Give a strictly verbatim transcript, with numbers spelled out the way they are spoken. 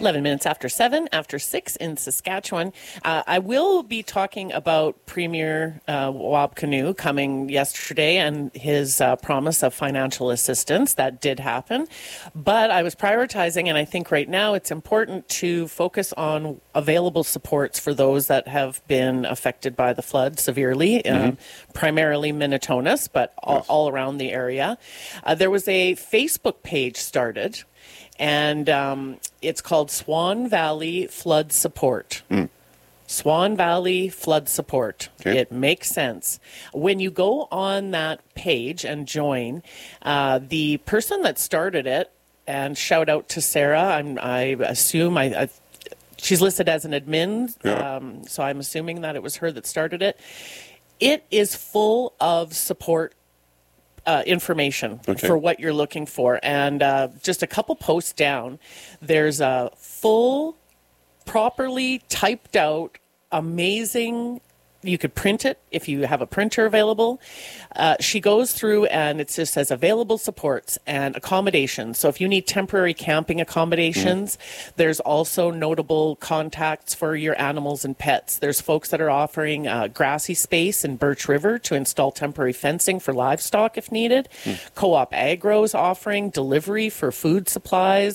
eleven minutes after seven, after six in Saskatchewan. Uh, I will be talking about Premier uh, Wab Kinew coming yesterday and his uh, promise of financial assistance. That did happen. But I was prioritizing, and I think right now it's important to focus on available supports for those that have been affected by the flood severely, mm-hmm. um, primarily Minitonas, but all, yes. all around the area. Uh, there was a Facebook page started, and um, it's called Swan Valley Flood Support. Mm. Swan Valley Flood Support. Okay. It makes sense. When you go on that page and join, uh, the person that started it, and shout out to Sarah, I'm, I assume I, I she's listed as an admin, yeah. um, so I'm assuming that it was her that started it. It is full of support uh, information okay. for what you're looking for. And uh, just a couple posts down, there's a full, properly typed out, amazing, you could print it if you have a printer available. Uh, she goes through and it just says available supports and accommodations. So if you need temporary camping accommodations, mm. there's also notable contacts for your animals and pets. There's folks that are offering uh, grassy space in Birch River to install temporary fencing for livestock if needed. Mm. Co-op Agro is offering delivery for food supplies.